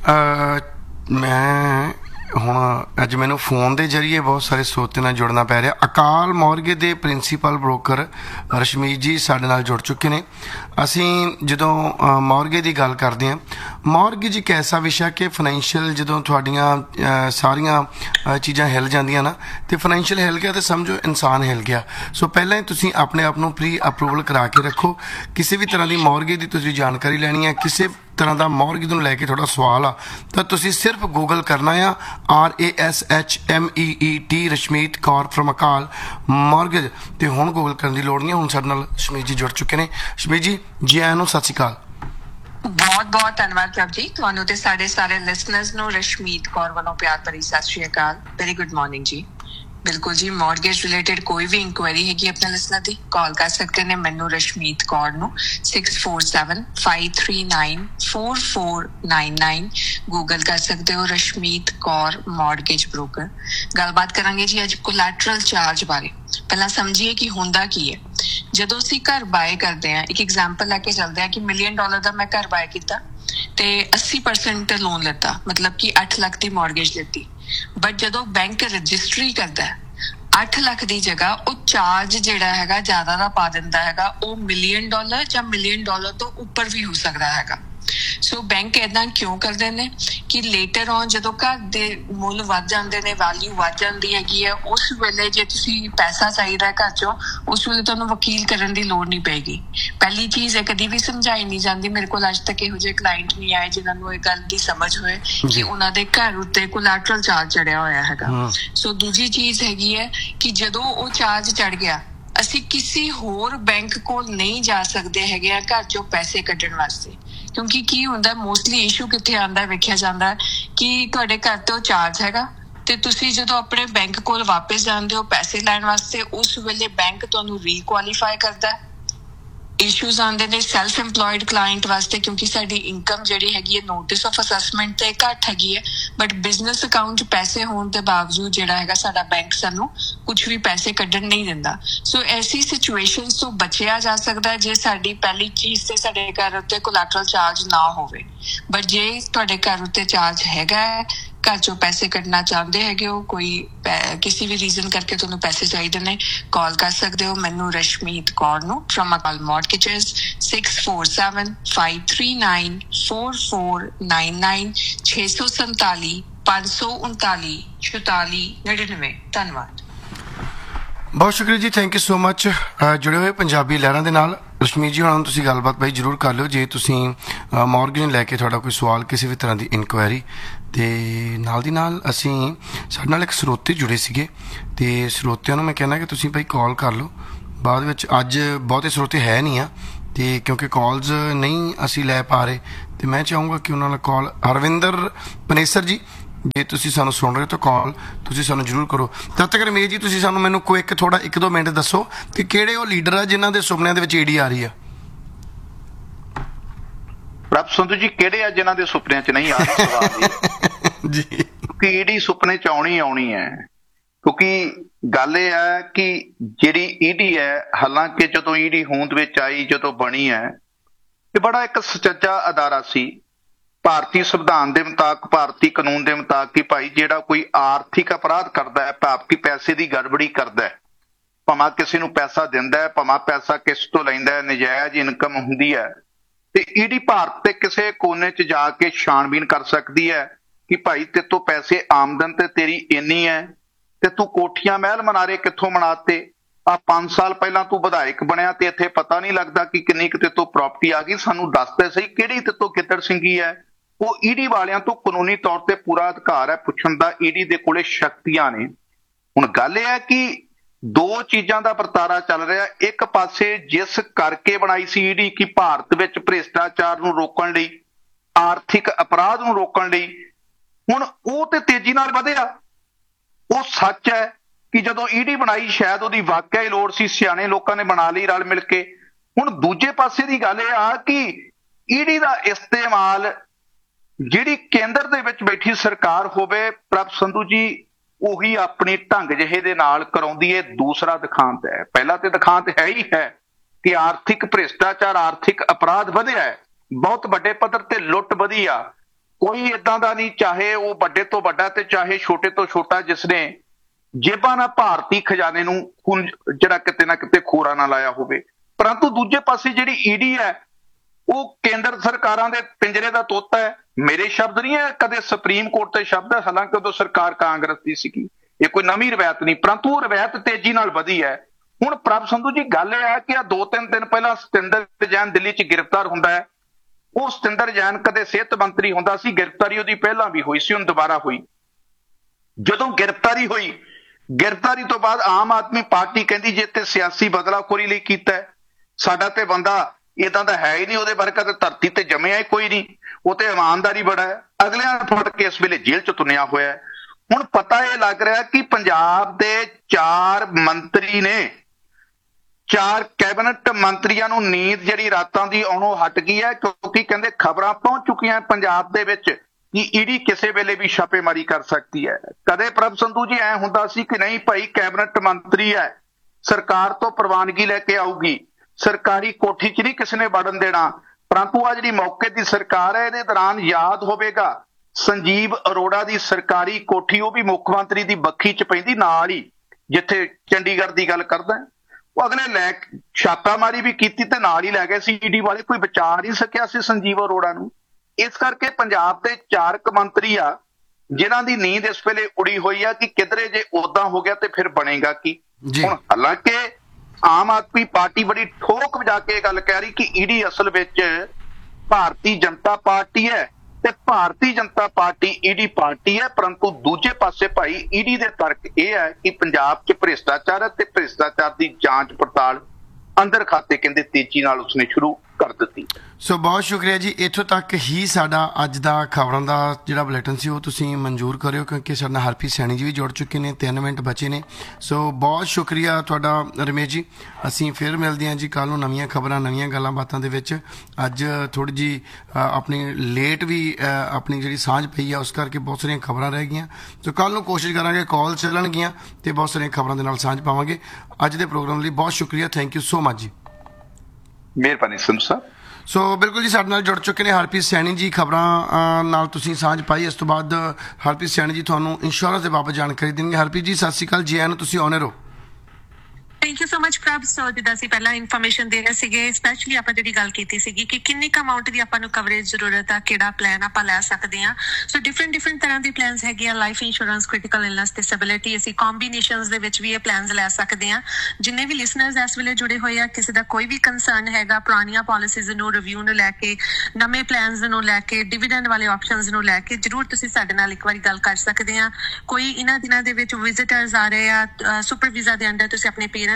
Speaker 1: ਮੈਂ ਹੁਣ ਅੱਜ ਮੈਨੂੰ ਫੋਨ ਦੇ ਜ਼ਰੀਏ ਬਹੁਤ ਸਾਰੇ ਸਰੋਤੇ ਨਾਲ ਜੁੜਨਾ ਪੈ ਰਿਹਾ। ਅਕਾਲ ਮੌਰਗੇ ਦੇ ਪ੍ਰਿੰਸੀਪਲ ਬ੍ਰੋਕਰ ਰਸ਼ਮੀਤ ਜੀ ਸਾਡੇ ਨਾਲ ਜੁੜ ਚੁੱਕੇ ਨੇ। ਅਸੀਂ ਜਦੋਂ ਮੌਰਗੇ ਦੀ ਗੱਲ ਕਰਦੇ ਹਾਂ, ਮੌਰਗੇਜ ਇੱਕ ਐਸਾ ਵਿਸ਼ਾ ਕਿ ਫਾਈਨੈਂਸ਼ੀਅਲ ਜਦੋਂ ਤੁਹਾਡੀਆਂ ਸਾਰੀਆਂ ਚੀਜ਼ਾਂ ਹਿੱਲ ਜਾਂਦੀਆਂ ਨਾ ਤੇ ਫਾਈਨੈਂਸ਼ੀਅਲ ਹਿੱਲ ਗਿਆ ਤੇ ਸਮਝੋ ਇਨਸਾਨ ਹਿੱਲ ਗਿਆ। ਸੋ ਪਹਿਲਾਂ ਹੀ ਤੁਸੀਂ ਆਪਣੇ ਆਪ ਨੂੰ ਪ੍ਰੀ ਅਪਰੂਵਲ ਕਰਾ ਕੇ ਰੱਖੋ। ਕਿਸੇ ਵੀ ਤਰ੍ਹਾਂ ਦੀ ਮੌਰਗੇਜ ਦੀ ਤੁਸੀਂ ਜਾਣਕਾਰੀ ਲੈਣੀ ਹੈ, ਕਿਸੇ ਤਰ੍ਹਾਂ ਦਾ ਮੌਰਗੇਜ ਨੂੰ ਲੈ ਕੇ ਤੁਹਾਡਾ ਸਵਾਲ ਆ ਤਾਂ ਤੁਸੀਂ ਸਿਰਫ ਗੂਗਲ ਕਰਨਾ ਆ R A S H M E E T Rashmeet Kaur firm Akal mortgage, ਤੇ ਹੁਣ ਗੂਗਲ ਕਰਨ ਦੀ ਲੋੜ ਨਹੀਂ। ਹੁਣ ਸਾਡੇ ਨਾਲ ਸ਼ਮੀਤ ਜੀ ਜੁੜ ਚੁੱਕੇ ਨੇ। ਸ਼ਮੀਤ ਜੀ, ਜੀ ਆਇਆਂ ਨੂੰ, ਸਤਿ ਸ਼੍ਰੀ ਅਕਾਲ।
Speaker 8: ਬਹੁਤ ਬਹੁਤ ਧੰਨਵਾਦ ਪ੍ਰਭ ਜੀ, ਤੁਹਾਨੂੰ ਤੇ ਸਾਡੇ ਸਾਰੇ ਲਿਸਨਰਸ ਨੂੰ ਰਸ਼ਮੀਤ ਕੌਰ ਵੱਲੋਂ ਪਿਆਰ ਭਰੀ ਸਤਿ ਸ਼੍ਰੀ ਅਕਾਲ। ਵੈਰੀ ਗੁੱਡ ਮਾਰਨਿੰਗ ਜੀ। ਬਿਲਕੁਲ ਜੀ, ਮੌਰਗੇਜ ਰਿਲੇਟਡ ਕੋਈ ਵੀ ਇਨਕੁਆਇਰੀ ਹੈਗੀ ਆਪਣੇ ਲਿਸਨਰ ਦੀ, ਕਾਲ ਕਰ ਸਕਦੇ ਨੇ ਮੈਨੂੰ ਰਸ਼ਮੀਤ ਕੌਰ ਨੂੰ six four seven five three nine four four nine nine. Google ਕਰ ਸਕਦੇ ਹੋ ਰਸ਼ਮੀਤ ਕੌਰ ਮੌਰਗੇਜ ਬ੍ਰੋਕਰ। ਗੱਲਬਾਤ ਕਰਾਂਗੇ ਜੀ ਅੱਜ ਕੋਲੈਟਰਲ ਚਾਰਜ ਬਾਰੇ। ਪਹਿਲਾਂ ਸਮਝੀਏ ਕਿ ਹੁੰਦਾ ਕੀ ਹੈ। ਜਦੋਂ ਅਸੀਂ ਘਰ ਬਾਏ ਕਰਦੇ ਹਾਂ, ਇੱਕ ਐਗਜ਼ਾਮਪਲ ਲੈ ਕੇ ਚੱਲਦੇ ਹਾਂ ਕਿ ਮਿਲੀਅਨ ਡਾਲਰ ਦਾ ਮੈਂ ਘਰ ਬਾਏ ਕੀਤਾ ਤੇ ਅੱਸੀ ਪਰਸੈਂਟ ਲੋਨ ਲਿੱਤਾ, ਮਤਲਬ ਕਿ ਅੱਠ ਲੱਖ ਦੀ ਮੌਰਗੇਜ ਲਿੱਤੀ। ਬਟ ਜਦੋਂ ਬੈਂਕ ਰਜਿਸਟਰੀ ਕਰਦਾ ਅੱਠ ਲੱਖ ਦੀ ਜਗ੍ਹਾ ਉਹ ਚਾਰਜ ਜਿਹੜਾ ਹੈਗਾ ਜ਼ਿਆਦਾ ਦਾ ਪਾ ਦਿੰਦਾ ਹੈਗਾ, ਉਹ ਮਿਲੀਅਨ ਡਾਲਰ ਜਾਂ ਮਿਲੀਅਨ ਡਾਲਰ ਤੋਂ ਉੱਪਰ ਵੀ ਹੋ ਸਕਦਾ ਹੈਗਾ। ਸੋ ਬੈਂਕ ਏਦਾਂ ਕਿਉਂ ਕਰਦੇ ਨੇ ਕਿ ਲੇਟਰ ਔਨ ਜਦੋਂ ਘਰ ਦੇ ਮੁੱਲ ਵੱਧ ਜਾਂਦੇ ਨੇ, ਵੈਲਿਊ ਵੱਧ ਜਾਂਦੀ ਹੈਗੀ ਹੈ, ਉਸ ਵੇਲੇ ਜੇ ਤੁਸੀਂ ਪੈਸਾ ਚਾਹੀਦਾ ਘਰ ਚੋਂ, ਉਸ ਵੇਲੇ ਤੁਹਾਨੂੰ ਵਕੀਲ ਕਰਨ ਦੀ ਲੋੜ ਨਹੀਂ ਪਏਗੀ। ਪਹਿਲੀ ਚੀਜ਼ ਹੈ, ਕਦੀ ਵੀ ਸਮਝਾਈ ਨਹੀਂ ਜਾਂਦੀ। ਮੇਰੇ ਕੋਲ ਅੱਜ ਤੱਕ ਇਹੋ ਜਿਹੇ ਕਲਾਇੰਟ ਨਹੀਂ ਆਏ ਜਿਨ੍ਹਾਂ ਨੂੰ ਇਹ ਗੱਲ ਦੀ ਸਮਝ ਹੋਏ ਕਿ ਉਹਨਾਂ ਦੇ ਘਰ ਉੱਤੇ ਕੋਲੈਟਰਲ ਚਾਰਜ ਚੜਿਆ ਹੋਇਆ ਹੈਗਾ। ਸੋ ਦੂਜੀ ਚੀਜ਼ ਹੈਗੀ ਹੈ ਕਿ ਜਦੋਂ ਉਹ ਚਾਰਜ ਚੜ ਗਿਆ, ਅਸੀਂ ਕਿਸੇ ਹੋਰ ਬੈਂਕ ਕੋਲ ਨਹੀਂ ਜਾ ਸਕਦੇ ਹੈਗੇ ਆ ਘਰ ਚੋਂ ਪੈਸੇ ਕੱਢਣ ਵਾਸਤੇ। ਕਿਉਂਕਿ ਕੀ ਹੁੰਦਾ, ਮੋਸਟਲੀ ਇਸ਼ੂ ਕਿੱਥੇ ਆਉਂਦਾ ਵੇਖਿਆ ਜਾਂਦਾ ਕਿ ਤੁਹਾਡੇ ਘਰ ਤੋਂ ਚਾਰਜ ਹੈਗਾ ਤੇ ਤੁਸੀਂ ਜਦੋਂ ਆਪਣੇ ਬੈਂਕ ਕੋਲ ਵਾਪਸ ਜਾਂਦੇ ਹੋ ਪੈਸੇ ਲੈਣ ਵਾਸਤੇ, ਉਸ ਵੇਲੇ ਬੈਂਕ ਤੁਹਾਨੂੰ ਰੀਕੁਆਲੀਫਾਈ ਕਰਦਾ। ਇਸ਼ੂਜ਼ ਆਉਂਦੇ ਨੇ ਸੈਲਫ ਇੰਪਲੋਇਡ ਕਲਾਇੰਟ ਵਾਸਤੇ, ਕਿਉਂਕਿ ਸਾਡੀ ਇਨਕਮ ਜਿਹੜੀ ਹੈਗੀ ਹੈ ਨੋਟਿਸ ਆਫ ਅਸੈਸਮੈਂਟ ਤੇ ਘੱਟ ਹੈਗੀ ਹੈ, ਬਟ ਬਿਜ਼ਨਸ ਅਕਾਊਂਟ ਪੈਸੇ ਹੋਣ ਦੇ ਬਾਵਜੂਦ ਜਿਹੜਾ ਹੈਗਾ ਸਾਡਾ ਬੈਂਕ ਸਾਨੂੰ ਕੁਝ ਵੀ ਪੈਸੇ ਕੱਢਣ ਨਹੀਂ ਦਿੰਦਾ। ਸੋ ਐਸੀ ਸਿਚੁਏਸ਼ਨਸ ਤੋਂ ਬਚਿਆ ਜਾ ਸਕਦਾ ਜੇ ਸਾਡੀ ਪਹਿਲੀ ਚੀਜ਼ ਤੇ ਸਾਡੇ ਘਰ ਉੱਤੇ ਕੋਲੈਟਰਲ ਚਾਰਜ ਨਾ ਹੋਵੇ। ਬਟ ਜੇ ਤੁਹਾਡੇ ਘਰ ਉੱਤੇ ਚਾਰਜ ਹੈਗਾ ਹੈ, ਘਰ ਚੋਂ ਪੈਸੇ ਕੱਢਣਾ ਚਾਹੁੰਦੇ ਹੈਗੇ ਹੋ, ਕੋਈ ਕਿਸੇ ਵੀ ਰੀਜ਼ਨ ਕਰਕੇ ਤੁਹਾਨੂੰ ਪੈਸੇ ਚਾਹੀਦੇ ਨੇ, ਕਾਲ ਕਰ ਸਕਦੇ ਹੋ ਮੈਨੂੰ ਰਸ਼ਮੀਤ ਕੌਰ ਨੂੰ ਫਰਮ ਅਕਾਲ ਮੌਰਗੇਜਸ six four seven five three nine four four nine nine ਛੇ ਸੌ ਸੰਤਾਲੀ ਪੰਜ ਸੌ ਉਨਤਾਲੀ ਚੁਤਾਲੀ ਨੜਿਨਵੇਂ। ਧੰਨਵਾਦ,
Speaker 1: ਬਹੁਤ ਸ਼ੁਕਰੀਆ ਜੀ, ਥੈਂਕ ਯੂ ਸੋ ਮਚ। ਜੁੜੇ ਹੋਏ ਪੰਜਾਬੀ ਲਹਿਰਾਂ ਦੇ ਨਾਲ ਰਸ਼ਮੀਤ ਜੀ ਹੋਣਾ ਨੂੰ ਤੁਸੀਂ ਗੱਲਬਾਤ ਬਾਈ ਜ਼ਰੂਰ ਕਰ ਲਿਓ ਜੇ ਤੁਸੀਂ ਮੌਰਗੇਜ ਨੂੰ ਲੈ ਕੇ ਤੁਹਾਡਾ ਕੋਈ ਸਵਾਲ, ਕਿਸੇ ਵੀ ਤਰ੍ਹਾਂ ਦੀ ਇਨਕੁਆਇਰੀ। ਤੇ ਨਾਲ ਦੀ ਨਾਲ ਅਸੀਂ ਸਾਡੇ ਨਾਲ ਇੱਕ ਸਰੋਤੇ ਜੁੜੇ ਸੀਗੇ ਤੇ ਸਰੋਤਿਆਂ ਨੂੰ ਮੈਂ ਕਹਿਣਾ ਕਿ ਤੁਸੀਂ ਭਾਈ ਕਾਲ ਕਰ ਲਓ। ਬਾਅਦ ਵਿੱਚ ਅੱਜ ਬਹੁਤੇ ਸਰੋਤੇ ਹੈ ਨਹੀਂ ਆ ਤੇ ਕਿਉਂਕਿ ਕਾਲਸ ਨਹੀਂ ਅਸੀਂ ਲੈ ਪਾ ਰਹੇ ਤੇ ਮੈਂ ਚਾਹੂੰਗਾ ਕਿ ਉਹਨਾਂ ਨਾਲ ਕਾਲ ਹਰਵਿੰਦਰ ਪਨੇਸਰ ਜੀ ਜੇ ਤੁਸੀਂ ਸਾਨੂੰ ਸੁਣ ਰਹੇ ਹੋ ਤਾਂ ਕਾਲ ਤੁਸੀਂ ਸਾਨੂੰ ਜ਼ਰੂਰ ਕਰੋ। ਤਦ ਤੱਕ ਰਮੇਸ਼ ਜੀ ਤੁਸੀਂ ਸਾਨੂੰ ਮੈਨੂੰ ਕੋਈ ਇੱਕ ਥੋੜਾ ਇੱਕ ਦੋ ਮਿੰਟ ਦੱਸੋ ਕਿ ਕਿਹੜੇ ਉਹ ਲੀਡਰ ਆ ਜਿਨ੍ਹਾਂ ਦੇ ਸੁਪਨਿਆਂ ਦੇ ਵਿੱਚ ਈਡੀ ਆ ਰਹੀ ਆ।
Speaker 2: ਪ੍ਰਭ ਸੰਧੂ ਜੀ ਕਿਹੜੇ ਆ ਜਿਨ੍ਹਾਂ ਦੇ ਸੁਪਨਿਆਂ 'ਚ ਨਹੀਂ ਆ ਰਹੀ ਸਵਾਲ
Speaker 1: ਜੀ
Speaker 2: ਕਿਉਂਕਿ ਈਡੀ ਸੁਪਨੇ 'ਚ ਆਉਣੀ ਆਉਣੀ ਹੈ। ਕਿਉਂਕਿ ਗੱਲ ਇਹ ਹੈ ਕਿ ਜਿਹੜੀ ਈਡੀ ਹੈ, ਹਾਲਾਂਕਿ ਜਦੋਂ ਈਡੀ ਹੋਂਦ ਵਿੱਚ ਆਈ, ਜਦੋਂ ਬਣੀ ਹੈ, ਇਹ ਬੜਾ ਇੱਕ ਸੁਚੱਜਾ ਅਦਾਰਾ ਸੀ। ਭਾਰਤੀ ਸੰਵਿਧਾਨ ਦੇ ਮੁਤਾਬਕ, ਭਾਰਤੀ ਕਾਨੂੰਨ ਦੇ ਮੁਤਾਬਕ ਕਿ ਭਾਈ ਜਿਹੜਾ ਕੋਈ ਆਰਥਿਕ ਅਪਰਾਧ ਕਰਦਾ ਹੈ, ਭਾਵ ਕਿ ਪੈਸੇ ਦੀ ਗੜਬੜੀ ਕਰਦਾ ਹੈ, ਭਾਵੇਂ ਕਿਸੇ ਨੂੰ ਪੈਸਾ ਦਿੰਦਾ ਹੈ, ਭਾਵੇਂ ਪੈਸਾ ਕਿਸ ਤੋਂ ਲੈਂਦਾ ਹੈ, ਨਜਾਇਜ਼ ਇਨਕਮ ਹੁੰਦੀ ਹੈ, ਤੇ ਈਡੀ ਭਾਰਤ ਦੇ ਕਿਸੇ ਕੋਨੇ 'ਚ ਜਾ ਕੇ ਛਾਣਬੀਨ ਕਰ ਸਕਦੀ ਹੈ ਕਿ ਭਾਈ ਤੇਰੇ ਤੋਂ ਪੈਸੇ ਆਮਦਨ ਤੇ ਤੇਰੀ ਇੰਨੀ ਹੈ ਤੇ ਤੂੰ ਕੋਠੀਆਂ ਮਹਿਲ ਮਨਾਰੇ ਕਿੱਥੋਂ ਬਣਾਤੇ। ਆ ਪੰਜ ਸਾਲ ਪਹਿਲਾਂ ਤੂੰ ਵਿਧਾਇਕ ਬਣਿਆ ਤੇ ਇੱਥੇ ਪਤਾ ਨਹੀਂ ਲੱਗਦਾ ਕਿ ਕਿੰਨੀ ਕੁ ਤੇਰੇ ਤੋਂ ਪ੍ਰਾਪਰਟੀ ਆ ਗਈ, ਸਾਨੂੰ ਦੱਸ ਦੇ ਸਹੀ ਕਿਹੜੀ ਤੇਰੇ ਤੋਂ ਗਿੱਦੜ ਸਿੰਘੀ ਹੈ। ਉਹ ਈਡੀ ਵਾਲਿਆਂ ਤੋਂ ਕਾਨੂੰਨੀ ਤੌਰ ਤੇ ਪੂਰਾ ਅਧਿਕਾਰ ਹੈ ਪੁੱਛਣ ਦਾ, ਈਡੀ ਦੇ ਕੋਲੇ ਸ਼ਕਤੀਆਂ ਨੇ। ਹੁਣ ਗੱਲ ਇਹ ਹੈ ਕਿ ਦੋ ਚੀਜ਼ਾਂ ਦਾ ਵਰਤਾਰਾ ਚੱਲ ਰਿਹਾ। ਇੱਕ ਪਾਸੇ ਜਿਸ ਕਰਕੇ ਬਣਾਈ ਸੀ ਈਡੀ ਕਿ ਭਾਰਤ ਵਿੱਚ ਭ੍ਰਿਸ਼ਟਾਚਾਰ ਨੂੰ ਰੋਕਣ ਲਈ, ਆਰਥਿਕ ਅਪਰਾਧ ਨੂੰ ਰੋਕਣ ਲਈ, ਹੁਣ ਉਹ ਤੇ ਤੇਜ਼ੀ ਨਾਲ ਵਧਿਆ। ਉਹ ਸੱਚ ਹੈ ਕਿ ਜਦੋਂ ਈਡੀ ਬਣਾਈ ਸ਼ਾਇਦ ਉਹਦੀ ਵਾਕਿਆ ਹੀ ਲੋੜ ਸੀ, ਸਿਆਣੇ ਲੋਕਾਂ ਨੇ ਬਣਾ ਲਈ ਰਲ ਮਿਲ ਕੇ। ਹੁਣ ਦੂਜੇ ਪਾਸੇ ਦੀ ਗੱਲ ਇਹ ਆ ਕਿ ਈਡੀ ਦਾ ਇਸਤੇਮਾਲ ਜਿਹੜੀ ਕੇਂਦਰ ਦੇ ਵਿੱਚ ਬੈਠੀ ਸਰਕਾਰ ਹੋਵੇ, ਪ੍ਰਭ ਸੰਧੂ ਜੀ, ਉਹੀ ਆਪਣੀ ਢੰਗ ਜਿਹੇ ਦੇ ਨਾਲ ਕਰਾਉਂਦੀ ਹੈ। ਦੂਸਰਾ ਦਿਖਾਂਤ ਹੈ, ਪਹਿਲਾ ਤੇ ਦਿਖਾਂਤ ਹੈ ਹੀ ਹੈ ਕਿ ਆਰਥਿਕ ਭ੍ਰਿਸ਼ਟਾਚਾਰ, ਆਰਥਿਕ ਅਪਰਾਧ ਵਧਿਆ ਹੈ, ਬਹੁਤ ਵੱਡੇ ਪੱਧਰ ਤੇ ਲੁੱਟ ਵਧੀ ਆ। ਕੋਈ ਏਦਾਂ ਦਾ ਨਹੀਂ, ਚਾਹੇ ਉਹ ਵੱਡੇ ਤੋਂ ਵੱਡਾ ਤੇ ਚਾਹੇ ਛੋਟੇ ਤੋਂ ਛੋਟਾ, ਜਿਸਨੇ ਜੇਬਾਂ ਨਾਲ ਭਾਰਤੀ ਖਜ਼ਾਨੇ ਨੂੰ ਜਿਹੜਾ ਕਿਤੇ ਨਾ ਕਿਤੇ ਖੋਰਾ ਨਾ ਲਾਇਆ ਹੋਵੇ। ਪਰੰਤੂ ਦੂਜੇ ਪਾਸੇ ਜਿਹੜੀ ਈਡੀ ਹੈ ਉਹ ਕੇਂਦਰ ਸਰਕਾਰਾਂ ਦੇ ਪਿੰਜਰੇ ਦਾ ਤੋਤਾ ਹੈ। ਮੇਰੇ ਸ਼ਬਦ ਨਹੀਂ ਹੈ, ਕਦੇ ਸੁਪਰੀਮ ਕੋਰਟ ਦੇ ਸ਼ਬਦ ਹੈ, ਹਾਲਾਂਕਿ ਉਦੋਂ ਸਰਕਾਰ ਕਾਂਗਰਸ ਦੀ ਸੀਗੀ। ਇਹ ਕੋਈ ਨਵੀਂ ਰਵਾਇਤ ਨਹੀਂ, ਪਰੰਤੂ ਉਹ ਰਵਾਇਤ ਤੇਜ਼ੀ ਨਾਲ ਵਧੀ ਹੈ। ਹੁਣ ਪ੍ਰਭ ਸੰਧੂ ਜੀ ਗੱਲ ਇਹ ਹੈ ਕਿ ਆ ਦੋ ਤਿੰਨ ਦਿਨ ਪਹਿਲਾਂ ਸਤਿੰਦਰ ਜੈਨ ਦਿੱਲੀ 'ਚ ਗ੍ਰਿਫਤਾਰ ਹੁੰਦਾ ਹੈ। ਉਹ ਸਤਿੰਦਰ ਜੈਨ ਕਦੇ ਸਿਹਤ ਮੰਤਰੀ ਹੁੰਦਾ ਸੀ, ਗ੍ਰਿਫਤਾਰੀ ਉਹਦੀ ਪਹਿਲਾਂ ਵੀ ਹੋਈ ਸੀ, ਹੁਣ ਦੁਬਾਰਾ ਹੋਈ। ਜਦੋਂ ਗ੍ਰਿਫਤਾਰੀ ਹੋਈ, ਗ੍ਰਿਫਤਾਰੀ ਤੋਂ ਬਾਅਦ ਆਮ ਆਦਮੀ ਪਾਰਟੀ ਕਹਿੰਦੀ ਜੇ ਤੇ ਸਿਆਸੀ ਬਦਲਾਖੋਰੀ ਲਈ ਕੀਤਾ ਹੈ, ਸਾਡਾ ਤੇ ਬੰਦਾ ਏਦਾਂ ਦਾ ਹੈ ਹੀ ਨਹੀਂ, ਉਹਦੇ ਵਰਗਾ ਤੇ ਧਰਤੀ ਤੇ ਜੰਮਿਆ ਹੀ ਕੋਈ ਨਹੀਂ, ਉਹ ਤੇ ਇਮਾਨਦਾਰੀ ਬੜਾ ਹੈ। ਅਗਲਿਆਂ ਨੂੰ ਫੜ ਕੇ ਇਸ ਵੇਲੇ ਜੇਲ੍ਹ 'ਚ ਤੁੰਨਿਆ ਹੋਇਆ ਹੈ। ਹੁਣ ਪਤਾ ਇਹ ਲੱਗ ਰਿਹਾ ਕਿ ਪੰਜਾਬ ਦੇ ਚਾਰ ਮੰਤਰੀ ਨੇ, ਚਾਰ ਕੈਬਨਿਟ ਮੰਤਰੀਆਂ ਨੂੰ ਨੀਂਦ ਜਿਹੜੀ ਰਾਤਾਂ ਦੀ ਆਉਣੋਂ ਹਟ ਗਈ ਹੈ, ਕਿਉਂਕਿ ਕਹਿੰਦੇ ਖਬਰਾਂ ਪਹੁੰਚ ਚੁੱਕੀਆਂ ਪੰਜਾਬ ਦੇ ਵਿੱਚ ਕਿ ਈਡੀ ਕਿਸੇ ਵੇਲੇ ਵੀ ਛਾਪੇਮਾਰੀ ਕਰ ਸਕਦੀ ਹੈ। ਕਦੇ ਪ੍ਰਭ ਸੰਧੂ ਜੀ ਐ ਹੁੰਦਾ ਸੀ ਕਿ ਨਹੀਂ ਭਾਈ ਕੈਬਨਿਟ ਮੰਤਰੀ ਹੈ, ਸਰਕਾਰ ਤੋਂ ਪ੍ਰਵਾਨਗੀ ਲੈ ਕੇ ਆਊਗੀ, ਸਰਕਾਰੀ ਕੋਠੀ 'ਚ ਨਹੀਂ ਕਿਸੇ ਨੇ ਵੜਨ ਦੇਣਾ। ਪਰੰਤੂ ਆ ਜਿਹੜੀ ਮੌਕੇ ਦੀ ਸਰਕਾਰ ਹੈ, ਇਹਦੇ ਦੌਰਾਨ ਯਾਦ ਹੋਵੇਗਾ ਸੰਜੀਵ ਅਰੋੜਾ ਦੀ ਸਰਕਾਰੀ ਕੋਠੀ ਉਹ ਵੀ ਮੁੱਖ ਮੰਤਰੀ ਦੀ ਬੱਖੀ 'ਚ ਪੈਂਦੀ ਨਾਲ ਹੀ, ਜਿੱਥੇ ਚੰਡੀਗੜ੍ਹ ਦੀ ਗੱਲ ਕਰਦਾ। ਉਹ ਅਗਲੇ ਲੈ ਛਾਪਾਮਾਰੀ ਵੀ ਕੀਤੀ ਤੇ ਨਾਲ ਹੀ ਲੈ ਗਏ ਸੀ ਈਡੀ ਵਾਲੇ, ਕੋਈ ਬਚਾ ਨਹੀਂ ਸਕਿਆ ਸੀ ਸੰਜੀਵ ਅਰੋੜਾ ਨੂੰ। ਇਸ ਕਰਕੇ ਪੰਜਾਬ ਦੇ ਚਾਰ ਕੁ ਮੰਤਰੀ ਆ ਜਿਨ੍ਹਾਂ ਦੀ ਨੀਂਦ ਇਸ ਵੇਲੇ ਉੜੀ ਹੋਈ ਆ ਕਿ ਕਿਧਰੇ ਜੇ ਉਦਾਂ ਹੋ ਗਿਆ ਤੇ ਫਿਰ ਬਣੇਗਾ ਕੀ। ਹੁਣ ਹਾਲਾਂਕਿ ਆਮ ਆਦਮੀ ਪਾਰਟੀ ਬੜੀ ਠੋਕ ਵਜਾ ਕੇ ਇਹ ਗੱਲ ਕਹਿ ਰਹੀ ਕਿ ਈਡੀ ਅਸਲ ਵਿੱਚ ਭਾਰਤੀ ਜਨਤਾ ਪਾਰਟੀ ਹੈ ਤੇ Bharatiya Janata party ED party ਹੈ। ਪਰੰਤੂ ਦੂਜੇ ਪਾਸੇ ਭਾਈ ਈਡੀ ਦੇ ਤਰਕ ਇਹ ਹੈ ਕਿ ਪੰਜਾਬ 'ਚ ਭ੍ਰਿਸ਼ਟਾਚਾਰ ਹੈ ਤੇ ਭ੍ਰਿਸ਼ਟਾਚਾਰ ਦੀ ਜਾਂਚ ਪੜਤਾਲ ਅੰਦਰ ਖਾਤੇ ਕਹਿੰਦੇ ਤੇਜ਼ੀ ਨਾਲ ਉਸਨੇ ਸ਼ੁਰੂ ਕਰ ਦਿੱਤੀ।
Speaker 1: ਸੋ ਬਹੁਤ ਸ਼ੁਕਰੀਆ ਜੀ। ਇੱਥੋਂ ਤੱਕ ਹੀ ਸਾਡਾ ਅੱਜ ਦਾ ਖਬਰਾਂ ਦਾ ਜਿਹੜਾ ਬੁਲੇਟਿਨ ਸੀ ਉਹ ਤੁਸੀਂ ਮਨਜ਼ੂਰ ਕਰਿਓ, ਕਿਉਂਕਿ ਸਾਡੇ ਨਾਲ ਹਰਪ੍ਰੀਤ ਸੈਣੀ ਜੀ ਵੀ ਜੁੜ ਚੁੱਕੇ ਨੇ, ਤਿੰਨ ਮਿੰਟ ਬਚੇ ਨੇ। ਸੋ ਬਹੁਤ ਸ਼ੁਕਰੀਆ ਤੁਹਾਡਾ ਰਮੇਸ਼ ਜੀ। ਅਸੀਂ ਫਿਰ ਮਿਲਦੇ ਹਾਂ ਜੀ ਕੱਲ੍ਹ ਨੂੰ ਨਵੀਆਂ ਖਬਰਾਂ, ਨਵੀਆਂ ਗੱਲਾਂ ਬਾਤਾਂ ਦੇ ਵਿੱਚ। ਅੱਜ ਥੋੜ੍ਹੀ ਜਿਹੀ ਆਪਣੀ ਲੇਟ ਵੀ ਆਪਣੀ ਜਿਹੜੀ ਸਾਂਝ ਪਈ ਆ, ਉਸ ਕਰਕੇ ਬਹੁਤ ਸਾਰੀਆਂ ਖਬਰਾਂ ਰਹਿ ਗਈਆਂ। ਸੋ ਕੱਲ੍ਹ ਨੂੰ ਕੋਸ਼ਿਸ਼ ਕਰਾਂਗੇ ਕਾਲ ਚੱਲਣਗੀਆਂ ਅਤੇ ਬਹੁਤ ਸਾਰੀਆਂ ਖਬਰਾਂ ਦੇ ਨਾਲ ਸਾਂਝ ਪਾਵਾਂਗੇ। ਅੱਜ ਦੇ ਪ੍ਰੋਗਰਾਮ ਲਈ ਬਹੁਤ ਸ਼ੁਕਰੀਆ, ਥੈਂਕ ਯੂ ਸੋ ਮਚ ਜੀ।
Speaker 2: ਮਿਹਰਬਾਨੀ ਸੰਧੂ ਸਾਹਿਬ।
Speaker 1: ਸੋ ਬਿਲਕੁਲ ਜੀ, ਸਾਡੇ ਨਾਲ ਜੁੜ ਚੁੱਕੇ ਨੇ ਹਰਪ੍ਰੀਤ ਸੈਣੀ ਜੀ। ਖਬਰਾਂ ਨਾਲ ਤੁਸੀਂ ਸਾਂਝ ਪਾਈ। ਇਸ ਤੋਂ ਬਾਅਦ ਹਰਪ੍ਰੀਤ ਸੈਣੀ ਜੀ ਤੁਹਾਨੂੰ ਇੰਸ਼ੋਰੈਂਸ ਦੇ ਬਾਬਤ ਜਾਣਕਾਰੀ ਦੇਣਗੇ। ਹਰਪ੍ਰੀਤ ਜੀ ਸਤਿ ਸ਼੍ਰੀ ਅਕਾਲ, ਜੀ ਆਇਆਂ ਨੂੰ, ਤੁਸੀਂ ਆਨਰ ਹੋ।
Speaker 8: ਥੈਂਕ ਯੂ ਸੋ ਮਚ ਪ੍ਰਭ। ਸੋ ਜਿੱਦਾਂ ਅਸੀਂ ਪਹਿਲਾਂ ਇਨਫੋਰਮੇਸ਼ਨ ਦੇ ਰਹੇ ਸੀਗੇ, ਸਪੈਸ਼ਲੀ ਆਪਾਂ ਜਿਹੜੀ ਗੱਲ ਕੀਤੀ ਸੀਗੀ ਕਿ ਕਿੰਨੀ ਕੁ ਅਮਾਊਂਟ ਦੀ ਆਪਾਂ ਨੂੰ ਕਵਰੇਜ ਜ਼ਰੂਰਤ ਆ, ਕਿਹੜਾ ਪਲਾਨ ਆਪਾਂ ਲੈ ਸਕਦੇ ਹਾਂ। ਸੋ ਡਿਫਰੈਂਟ ਡਿਫਰੈਂਟ ਤਰ੍ਹਾਂ ਦੇ ਪਲਾਨਸ ਹੈਗੇ ਆ, life insurance, critical illness, disability. ਅਸੀਂ ਕੰਬੀਨੇਸ਼ਨਸ ਦੇ ਵਿੱਚ ਵੀ ਇਹ ਪਲਾਨਸ ਲੈ ਸਕਦੇ ਹਾਂ। ਜਿੰਨੇ ਵੀ ਲਿਸਨਰਸ ਇਸ ਵੇਲੇ ਜੁੜੇ ਹੋਏ ਆ, ਕਿਸੇ ਦਾ ਕੋਈ ਵੀ ਕੰਸਰਨ ਹੈਗਾ ਪੁਰਾਣੀਆਂ ਪਾਲਿਸੀਜ਼ ਨੂੰ ਰਿਵਿਊ ਨੂੰ ਲੈ ਕੇ, ਨਵੇਂ ਪਲਾਨਸ ਨੂੰ ਲੈ ਕੇ, ਡਿਵੀਡੈਂਡ ਵਾਲੇ ਆਪਸ਼ਨਸ ਨੂੰ ਲੈ ਕੇ, ਜ਼ਰੂਰ ਤੁਸੀਂ ਸਾਡੇ ਨਾਲ ਇੱਕ ਵਾਰੀ ਗੱਲ ਕਰ ਸਕਦੇ ਆ। ਕੋਈ ਇਹਨਾਂ ਦਿਨਾਂ ਦੇ ਵਿੱਚ ਵਿਜ਼ਿਟਰਸ ਆ ਰਹੇ ਆ, ਸੁਪਰ ਵੀਜ਼ਾ ਦੇ ਅੰਡਰ ਤੁਸੀਂ ਆਪਣੇ ਪੇਰੈਂਟਸ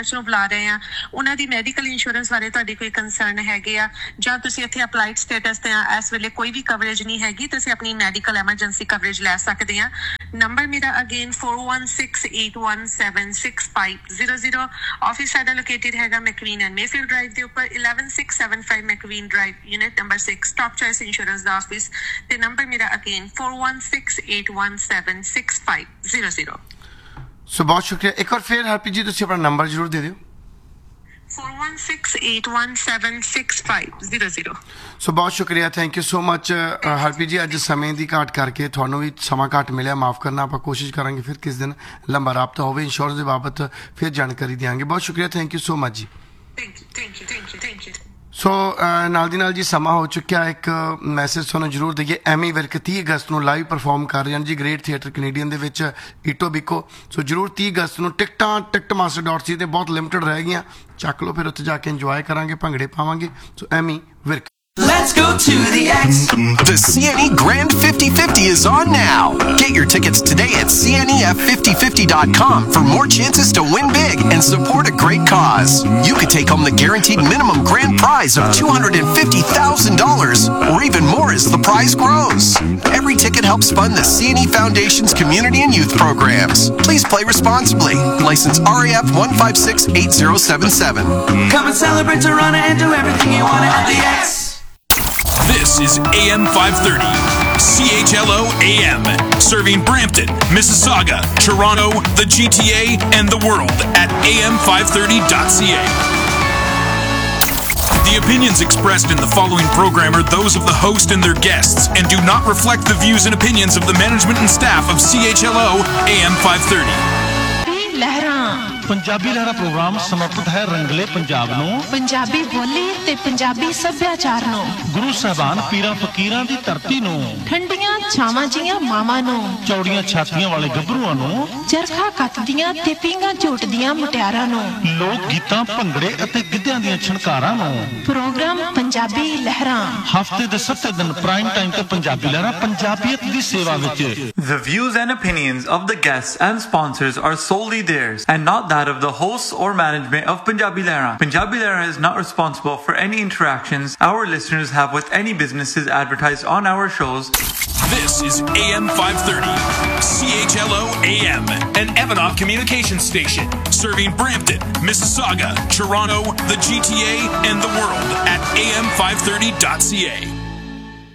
Speaker 8: ਕਲਾਇੰਟਸ ਨੂੰ ਬੁਲਾ ਰਹੇ ਆ, ਉਹਨਾਂ ਦੀ ਮੈਡੀਕਲ ਇੰਸ਼ੋਰੈਂਸ ਬਾਰੇ ਤੁਹਾਡੀ ਕੋਈ ਕੰਸਰਨ ਹੈਗੇ ਆ, ਜਾਂ ਤੁਸੀਂ ਇੱਥੇ ਅਪਲਾਈਡ ਸਟੇਟਸ ਤੇ ਆ, ਇਸ ਵੇਲੇ ਕੋਈ ਵੀ ਕਵਰੇਜ ਨਹੀਂ ਹੈਗੀ, ਤੁਸੀਂ ਆਪਣੀ ਮੈਡੀਕਲ ਐਮਰਜੈਂਸੀ ਕਵਰੇਜ ਲੈ ਸਕਦੇ ਆ। ਨੰਬਰ ਮੇਰਾ again four one six eight one seven six five zero zero। Office ਸਾਡਾ ਲੋਕੇਟਡ ਹੈਗਾ ਮੈਕਵੀਨ ਐਂਡ ਮੇਫੀਲਡ ਡਰਾਈਵ ਦੇ ਉੱਪਰ eleven six seven five ਮੈਕਵੀਨ drive, unit number six, top choice insurance ਦਾ ਆਫਿਸ। ਤੇ ਨੰਬਰ ਮੇਰਾ again four one six eight one seven six five zero zero।
Speaker 1: ਸੋ ਬਹੁਤ ਸ਼ੁਕਰੀਆ। ਇੱਕ ਵਾਰ ਫਿਰ ਹਰਪ੍ਰੀਤ ਜੀ ਤੁਸੀਂ ਆਪਣਾ ਨੰਬਰ ਜ਼ਰੂਰ ਦੇ ਦਿਓ।
Speaker 8: four one six eight one seven six five zero zero।
Speaker 1: ਸੋ ਬਹੁਤ ਸ਼ੁਕਰੀਆ, thank you so much Harpreet ji. ਅੱਜ ਸਮੇਂ ਦੀ ਘਾਟ ਕਰਕੇ ਤੁਹਾਨੂੰ ਵੀ ਸਮਾਂ ਘੱਟ ਮਿਲਿਆ, ਮਾਫ ਕਰਨਾ। ਆਪਾਂ ਕੋਸ਼ਿਸ਼ ਕਰਾਂਗੇ ਫਿਰ ਕਿਸ ਦਿਨ ਲੰਬਾ ਰਾਬਤਾ ਹੋਵੇ ਇੰਸ਼ੋਰੈਂਸ ਦੇ ਬਾਬਤ, ਫਿਰ ਜਾਣਕਾਰੀ ਦਿਆਂਗੇ। ਬਹੁਤ ਸ਼ੁਕਰੀਆ, ਥੈਂਕ ਯੂ ਸੋ ਮਚ ਜੀ।
Speaker 8: Thank you thank you thank you thank you.
Speaker 1: ਸੋ ਨਾਲ ਦੀ ਨਾਲ ਜੀ ਸਮਾਂ ਹੋ ਚੁੱਕਿਆ, ਇੱਕ ਮੈਸੇਜ ਤੁਹਾਨੂੰ ਜ਼ਰੂਰ ਦਈਏ। ਐਮੀ ਵਿਰਕ ਤੀਹ ਅਗਸਤ ਨੂੰ ਲਾਈਵ ਪਰਫਾਰਮ ਕਰ ਰਹੇ ਹਨ ਜੀ ਗ੍ਰੇਟ ਥੀਏਟਰ ਕੈਨੇਡੀਅਨ ਦੇ ਵਿੱਚ ਈਟੋ ਬਿਕੋ। ਸੋ ਜ਼ਰੂਰ ਤੀਹ ਅਗਸਤ ਨੂੰ ਟਿਕਟਾਂ ਟਿਕਟ ਮਾਸਟਰ ਡਾਟ ਸੀ ਤੇ ਬਹੁਤ ਲਿਮਟਿਡ ਰਹਿ ਗਈਆਂ, ਚੱਕ ਲਓ, ਫਿਰ ਉੱਥੇ ਜਾ ਕੇ ਇੰਜੋਏ ਕਰਾਂਗੇ, ਭੰਗੜੇ ਪਾਵਾਂਗੇ। ਸੋ Ammy Virk.
Speaker 5: Let's go to the X. The C N E Grand fifty fifty is on now. Get your tickets today at C N E F fifty fifty dot com for more chances to win big and support a great cause. You could take home the guaranteed minimum grand prize of two hundred fifty thousand dollars or even more as the prize grows. Every ticket helps fund the C N E Foundation's community and youth programs. Please play responsibly. License R A F one five six eight zero seven seven.
Speaker 9: Come and celebrate Toronto and do everything you want at the X.
Speaker 6: This is A M five thirty, C H L O A M, serving Brampton, Mississauga, Toronto, the G T A, and the world at A M five thirty dot C A. The opinions expressed in the following program are those of the host and their guests and do not reflect the views and opinions of the management and staff of C H L O A M five thirty.
Speaker 10: Punjabi Lehra programme ਸਮਰਪਿਤ ਹੈ ਰੰਗਲੇ ਪੰਜਾਬ ਨੂੰ, ਪੰਜਾਬੀ ਬੋਲੀ ਤੇ ਪੰਜਾਬੀ ਸੱਭਿਆਚਾਰ ਨੂੰ, ਗੁਰੂ ਸਾਹਿਬਾਨ ਪੀਰਾਂ ਫਕੀਰਾਂ ਦੀ ਧਰਤੀ ਨੂੰ, ਠੰਡੀਆਂ ਛਾਵਾਂ ਜੀਆਂ ਮਾਵਾਂ ਨੂੰ, ਚੌੜੀਆਂ ਛਾਤੀਆਂ ਵਾਲੇ ਗੱਭਰੂਆਂ ਨੂੰ, ਚਰਖਾ ਕੱਤਦੀਆਂ ਤੇ ਪੀਂਘਾਂ ਝੋਟਦੀਆਂ ਮੁਟਿਆਰਾਂ ਨੂੰ, ਲੋਕ ਗੀਤਾਂ ਭੰਗੜੇ ਅਤੇ ਗਿੱਧਿਆਂ ਦੀਆਂ ਛਣਕਾਰਾਂ ਨੂੰ। ਪ੍ਰੋਗਰਾਮ ਪੰਜਾਬੀ ਲਹਿਰਾਂ ਹਫ਼ਤੇ ਦੇ ਸੱਤ ਦਿਨ ਪ੍ਰਾਈਮ ਟਾਈਮ ਤੇ ਪੰਜਾਬੀ ਲਹਿਰਾਂ ਪੰਜਾਬੀਅਤ ਦੀ ਸੇਵਾ ਵਿੱਚ।
Speaker 11: The views and opinions of the guests and sponsors are solely theirs and not that of the hosts or management of Punjabi Lehra. Punjabi Lehra is not responsible for any interactions our listeners have with any businesses advertised on our shows.
Speaker 6: This is A M five thirty, C H L O A M, an Evanoff communication station, serving Brampton, Mississauga, Toronto, the G T A, and the world at A M five thirty dot C A.